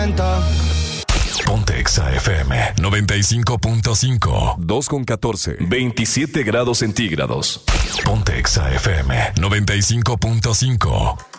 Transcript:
Ponte Exa FM 95.5. 2:14. 27 grados centígrados. Ponte Exa FM 95.5.